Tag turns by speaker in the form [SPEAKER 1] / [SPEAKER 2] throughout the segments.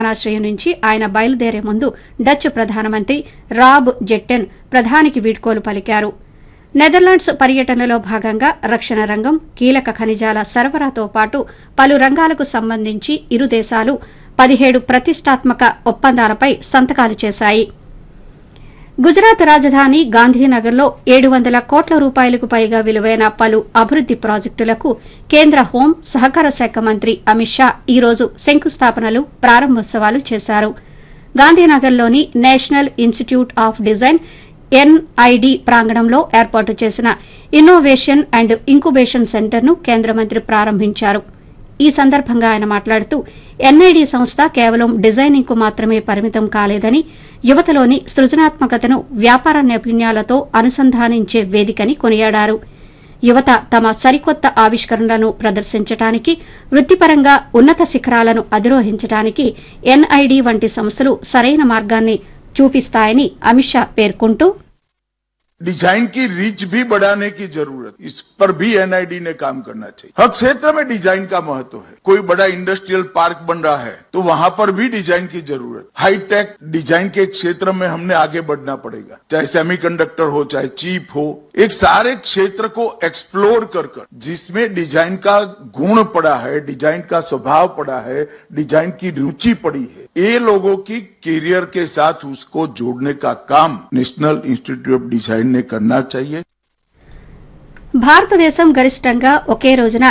[SPEAKER 1] విమానాశ్రయం నుంచి ఆయన బయలుదేరే ముందు డచ్ ప్రధానమంత్రి రాబ్ జెట్టెన్ ప్రధానికి వీడ్కోలు పలికారు. నెదర్లాండ్స్ పర్యటనలో భాగంగా రక్షణ రంగం, కీలక ఖనిజాల సరఫరాతో పాటు పలు రంగాలకు సంబంధించి ఇరు దేశాలు 17 ప్రతిష్టాత్మక ఒప్పందాలపై సంతకాలు చేశాయి. గుజరాత్ రాజధాని గాంధీనగర్లో 700 కోట్ల రూపాయలకు పైగా విలువైన పలు అభివృద్ది ప్రాజెక్టులకు కేంద్ర హోం, సహకార శాఖ మంత్రి అమిత్ షా ఈ రోజు శంకుస్థాపనలు, ప్రారంభోత్సవాలు చేశారు. గాంధీనగర్లోని national institute of design NID ప్రాంగణంలో ఏర్పాటు చేసిన ఇన్నోవేషన్ అండ్ ఇంక్యుబేషన్ సెంటర్ను కేంద్ర మంత్రి ప్రారంభించారు. ఈ సందర్భంగా ఆయన మాట్లాడుతూ ఎన్ఐడి సంస్థ కేవలం డిజైనింగ్కు మాత్రమే పరిమితం కాలేదని, యువతలోని సృజనాత్మకతను వ్యాపార నైపుణ్యాలతో అనుసంధానించే వేదికని కొనియాడారు. యువత తమ సరికొత్త ఆవిష్కరణలను ప్రదర్శించడానికి, వృత్తిపరంగా ఉన్నత శిఖరాలను అధిరోహించడానికి ఎన్ఐడి వంటి సంస్థలు సరైన మార్గాన్ని చూపిస్తాయని అమిత్ షా పేర్కొంటూ
[SPEAKER 2] डिजाइन की रीच भी बढ़ाने की जरूरत, इस पर भी एनआईडी ने काम करना चाहिए. हर क्षेत्र में डिजाइन का महत्व है. कोई बड़ा इंडस्ट्रियल पार्क बन रहा है तो वहां पर भी डिजाइन की जरूरत. हाईटेक डिजाइन के क्षेत्र में हमने आगे बढ़ना पड़ेगा, चाहे सेमीकंडक्टर हो, चाहे चिप हो. एक सारे क्षेत्र को एक्सप्लोर कर जिसमें डिजाइन का गुण पड़ा है, डिजाइन का स्वभाव पड़ा है, डिजाइन की रुचि पड़ी है, ये लोगों की करियर के साथ उसको जोड़ने का काम नेशनल इंस्टीट्यूट ऑफ डिजाइन ने करना चाहिए.
[SPEAKER 1] భారతదేశం గరిష్టంగా ఒకే రోజున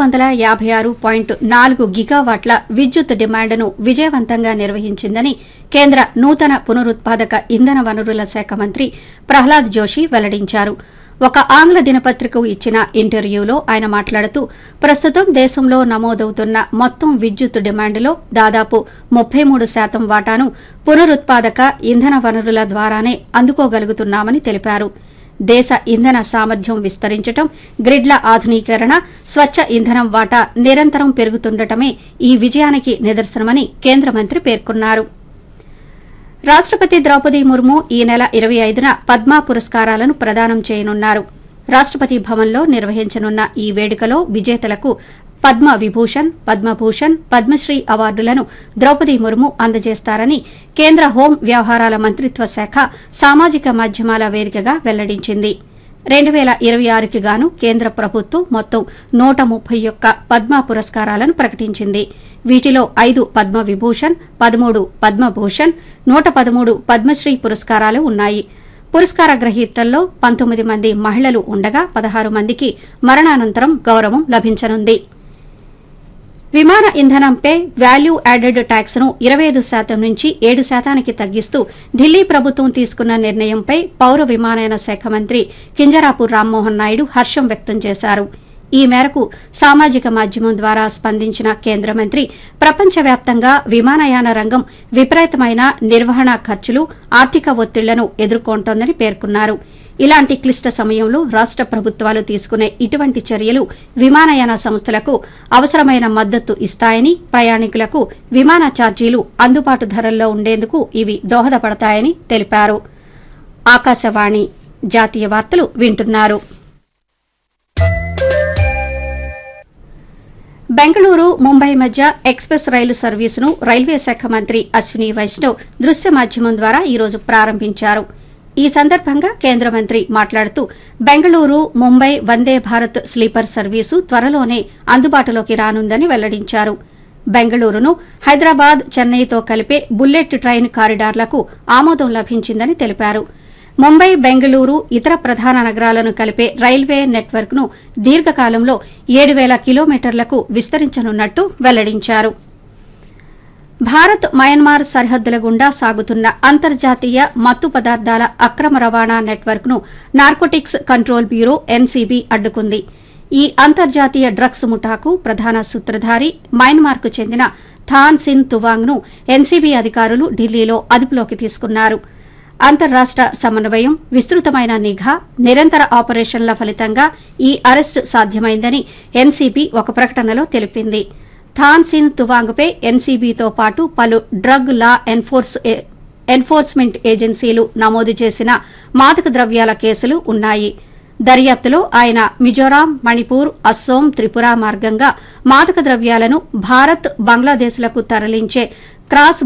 [SPEAKER 1] 256.4 గిగావాట్ల విద్యుత్ డిమాండ్ను విజయవంతంగా నిర్వహించిందని కేంద్ర నూతన పునరుత్పాదక ఇంధన వనరుల శాఖ మంత్రి ప్రహ్లాద్ జోషి వెల్లడించారు. ఒక ఆంగ్ల దినపత్రికకు ఇచ్చిన ఇంటర్వ్యూలో ఆయన మాట్లాడుతూ ప్రస్తుతం దేశంలో నమోదవుతున్న మొత్తం విద్యుత్ డిమాండ్లో దాదాపు 33% వాటాను పునరుత్పాదక ఇంధన వనరుల ద్వారానే అందుకోగలుగుతున్నామని తెలిపారు. దేశ ఇంధన సామర్థ్యం విస్తరించడం, గ్రిడ్ల ఆధునీకరణ, స్వచ్ఛ ఇంధనం వాటా నిరంతరం పెరుగుతుండటమే ఈ విజయానికి నిదర్శనమని కేంద్ర మంత్రి పేర్కొన్నారు. రాష్టపతి ద్రౌపది ముర్ము ఈ నెల 25న పద్మ పురస్కారాలను ప్రదానం చేయనున్నారు. రాష్టపతి భవన్లో నిర్వహించనున్న ఈ వేడుకలో విజేతలకు పద్మ విభూషణ్, పద్మభూషణ్, పద్మశ్రీ అవార్డులను ద్రౌపది ముర్ము అందజేస్తారని కేంద్ర హోం వ్యవహారాల మంత్రిత్వ శాఖ సామాజిక మాధ్యమాల వేదికగా వెల్లడించింది. 2026కి గాను కేంద్ర ప్రభుత్వం మొత్తం 131 పద్మ పురస్కారాలను ప్రకటించింది. వీటిలో 5 పద్మ విభూషణ్, 13 పద్మభూషణ్, 113 పద్మశ్రీ పురస్కారాలు ఉన్నాయి. పురస్కార గ్రహీతల్లో 19 మంది మహిళలు ఉండగా 16 మందికి మరణానంతరం గౌరవం లభించనుంది. విమాన ఇంధనంపై వాల్యూ యాడెడ్ ట్యాక్స్ను 25% నుంచి 7%కి తగ్గిస్తూ ఢిల్లీ ప్రభుత్వం తీసుకున్న నిర్ణయంపై పౌర విమానయాన శాఖ మంత్రి కింజరాపు రామ్మోహన్ నాయుడు హర్షం వ్యక్తం చేశారు. ఈ మేరకు సామాజిక మాధ్యమం ద్వారా స్పందించిన కేంద్ర మంత్రి ప్రపంచవ్యాప్తంగా విమానయాన రంగం విపరీతమైన నిర్వహణ ఖర్చులు, ఆర్థిక ఒత్తిళ్లను ఎదుర్కొంటోందని పేర్కొన్నారు. ఇలాంటి క్లిష్ట సమయంలో రాష్ట ప్రభుత్వాలు తీసుకునే ఇటువంటి చర్యలు విమానయాన సంస్థలకు అవసరమైన మద్దతు ఇస్తాయని, ప్రయాణికులకు విమాన ఛార్జీలు అందుబాటు ధరల్లో ఉండేందుకు ఇవి దోహదపడతాయని తెలిపారు. ఆకాశవాణి జాతీయ వార్తలు వింటున్నారు. బెంగళూరు, ముంబై మధ్య ఎక్స్ప్రెస్ రైలు సర్వీసును రైల్వే శాఖ మంత్రి అశ్విని వైష్ణవ్ దృశ్య మాధ్యమం ద్వారా ఈ రోజు ప్రారంభించారు. ఈ సందర్భంగా కేంద్ర మంత్రి మాట్లాడుతూ బెంగళూరు, ముంబై వందే భారత్ స్లీపర్ సర్వీసు త్వరలోనే అందుబాటులోకి రానుందని వెల్లడించారు. బెంగళూరును హైదరాబాద్, చెన్నైతో కలిపే బుల్లెట్ ట్రైన్ కారిడార్లకు ఆమోదం లభించిందని తెలిపారు. ముంబై, బెంగళూరు, ఇతర ప్రధాన నగరాలను కలిపే రైల్వే నెట్వర్క్ను దీర్ఘకాలంలో 7,000 కిలోమీటర్లకు విస్తరించనున్నట్టు వెల్లడించారు. భారత్, మయన్మార్ సరిహద్దుల గుండా సాగుతున్న అంతర్జాతీయ మత్తు పదార్థాల అక్రమ రవాణా నెట్వర్క్ను నార్కోటిక్స్ కంట్రోల్ బ్యూరో ఎన్సీబీ అడ్డుకుంది. ఈ అంతర్జాతీయ డ్రగ్స్ ముఠాకు ప్రధాన సూత్రధారి మయన్మార్కు చెందిన థాన్ సిన్ తువాంగ్ను ఎన్సీబీ అధికారులు ఢిల్లీలో అదుపులోకి తీసుకున్నారు. అంతర్రాష్ట సమన్వయం, విస్తృతమైన నిఘా, నిరంతర ఆపరేషన్ల ఫలితంగా ఈ అరెస్టు సాధ్యమైందని ఎన్సీబీ ఒక ప్రకటనలో తెలిపింది. థాన్ సిన్ తువాంగ్పై ఎన్సీబీతో పాటు పలు డ్రగ్ లా ఎన్ఫోర్స్మెంట్ ఏజెన్సీలు నమోదు చేసిన మాదక ద్రవ్యాల కేసులు ఉన్నాయి. దర్యాప్తులో ఆయన మిజోరాం, మణిపూర్, అస్సోం, త్రిపుర మార్గంగా మాదక ద్రవ్యాలను భారత్, బంగ్లాదేశ్లకు తరలించే క్రాస్